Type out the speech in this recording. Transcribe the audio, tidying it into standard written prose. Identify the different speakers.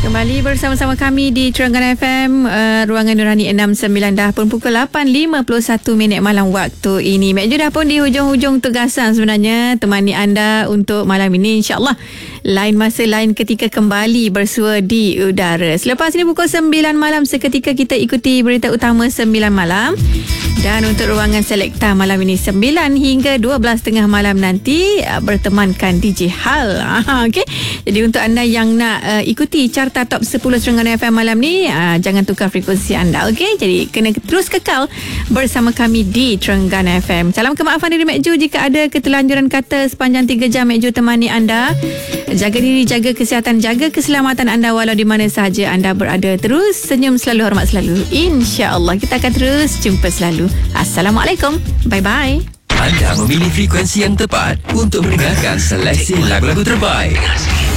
Speaker 1: Kembali bersama-sama kami di Terengganu FM, Ruangan Nurani 69 dah pun pukul 8.51 malam waktu ini. Mek Ju dah pun di hujung-hujung tugasan sebenarnya, temani anda untuk malam ini, insyaAllah lain masa lain ketika kembali bersua di udara. Selepas ini pukul 9 malam seketika kita ikuti berita utama 9 malam. Dan untuk ruangan selekta malam ini 9 hingga 12.30 malam nanti bertemankan DJ Hal. Okay? Jadi untuk anda yang nak ikuti carta top 10 Terengganu FM malam ni, jangan tukar frekuensi anda. Okay? Jadi kena terus kekal bersama kami di Terengganu FM. Salam kemaafan dari Mek Ju jika ada ketelanjuran kata sepanjang 3 jam Mek Ju temani anda. Jaga diri, jaga kesihatan, jaga keselamatan anda walau di mana sahaja anda berada. Terus senyum selalu, hormat selalu. InsyaAllah kita akan terus jumpa selalu. Assalamualaikum. Bye-bye.
Speaker 2: Anda memilih frekuensi yang tepat untuk mendengarkan seleksi lagu-lagu terbaik.